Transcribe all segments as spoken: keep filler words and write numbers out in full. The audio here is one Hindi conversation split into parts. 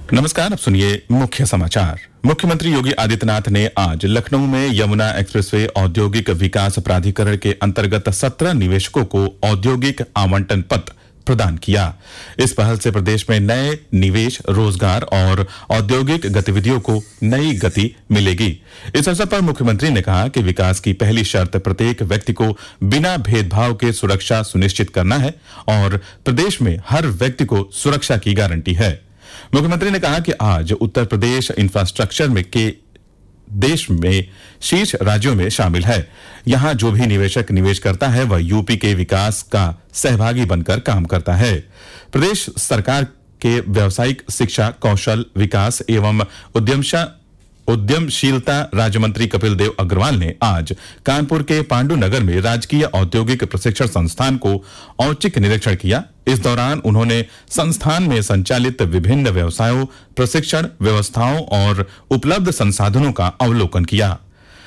नमस्कार, अब सुनिए मुख्य समाचार। मुख्यमंत्री योगी आदित्यनाथ ने आज लखनऊ में यमुना एक्सप्रेसवे औद्योगिक विकास प्राधिकरण के अंतर्गत सत्रह निवेशकों को औद्योगिक आवंटन पत्र प्रदान किया। इस पहल से प्रदेश में नए निवेश, रोजगार और औद्योगिक गतिविधियों को नई गति मिलेगी। इस अवसर पर मुख्यमंत्री ने कहा कि विकास की पहली शर्त प्रत्येक व्यक्ति को बिना भेदभाव के सुरक्षा सुनिश्चित करना है और प्रदेश में हर व्यक्ति को सुरक्षा की गारंटी है। मुख्यमंत्री ने कहा कि आज उत्तर प्रदेश इंफ्रास्ट्रक्चर में के देश में शीर्ष राज्यों में शामिल है। यहां जो भी निवेशक निवेश करता है वह यूपी के विकास का सहभागी बनकर काम करता है। प्रदेश सरकार के व्यावसायिक शिक्षा, कौशल विकास एवं उद्यमशा उद्यमशीलता राज्य मंत्री कपिल देव अग्रवाल ने आज कानपुर के पांडु नगर में राजकीय औद्योगिक प्रशिक्षण संस्थान को औचक निरीक्षण किया। इस दौरान उन्होंने संस्थान में संचालित विभिन्न व्यवसायों, प्रशिक्षण व्यवस्थाओं और उपलब्ध संसाधनों का अवलोकन किया।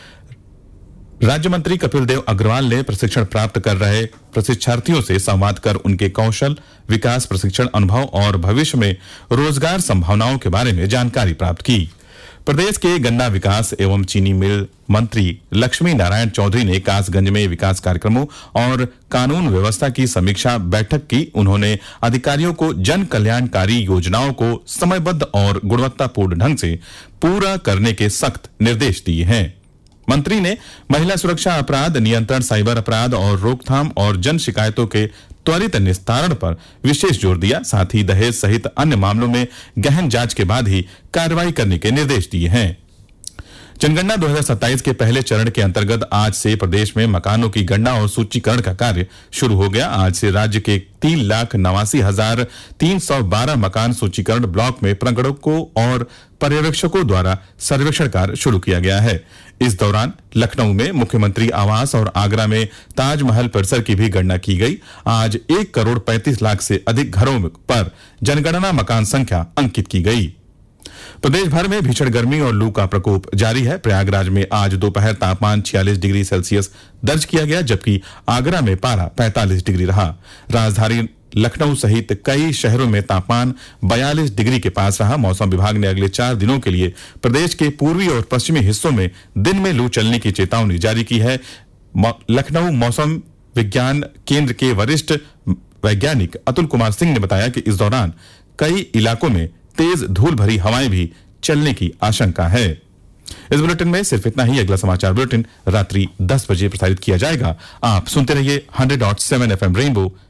राज्य मंत्री कपिल देव अग्रवाल ने प्रशिक्षण प्राप्त कर रहे प्रशिक्षार्थियों से संवाद कर उनके कौशल विकास, प्रशिक्षण अनुभव और भविष्य में रोजगार संभावनाओं के बारे में जानकारी प्राप्त की। प्रदेश के गन्ना विकास एवं चीनी मिल मंत्री लक्ष्मी नारायण चौधरी ने कासगंज में विकास कार्यक्रमों और कानून व्यवस्था की समीक्षा बैठक की। उन्होंने अधिकारियों को जन कल्याणकारी योजनाओं को समयबद्ध और गुणवत्तापूर्ण ढंग से पूरा करने के सख्त निर्देश दिए हैं। मंत्री ने महिला सुरक्षा, अपराध नियंत्रण, साइबर अपराध और रोकथाम और जन शिकायतों के त्वरित निस्तारण पर विशेष जोर दिया। साथ ही दहेज सहित अन्य मामलों में गहन जांच के बाद ही कार्रवाई करने के निर्देश दिए हैं। जनगणना दो हज़ार सत्ताईस के पहले चरण के अंतर्गत आज से प्रदेश में मकानों की गणना और सूचीकरण का कार्य शुरू हो गया। आज से राज्य के तीन लाख नवासी हजार तीन सौ बारह मकान सूचीकरण ब्लॉक में प्रगणकों और पर्यवेक्षकों द्वारा सर्वेक्षण कार्य शुरू किया गया है। इस दौरान लखनऊ में मुख्यमंत्री आवास और आगरा में ताजमहल परिसर की भी गणना की गई। आज एक करोड़ पैंतीस लाख से अधिक घरों पर जनगणना मकान संख्या अंकित की गई। प्रदेश भर में भीषण गर्मी और लू का प्रकोप जारी है। प्रयागराज में आज दोपहर तापमान छियालीस डिग्री सेल्सियस दर्ज किया गया, जबकि आगरा में पारा पैंतालीस डिग्री रहा। राजधानी लखनऊ सहित कई शहरों में तापमान बयालीस डिग्री के पास रहा। मौसम विभाग ने अगले चार दिनों के लिए प्रदेश के पूर्वी और पश्चिमी हिस्सों में दिन में लू चलने की चेतावनी जारी की है। लखनऊ मौसम विज्ञान केंद्र के वरिष्ठ वैज्ञानिक अतुल कुमार सिंह ने बताया कि इस दौरान कई इलाकों में तेज धूल भरी हवाएं भी चलने की आशंका है। इस बुलेटिन में सिर्फ इतना ही। अगला समाचार बुलेटिन रात्रि दस बजे प्रसारित किया जाएगा। आप सुनते रहिए hundred dot seven F M rainbow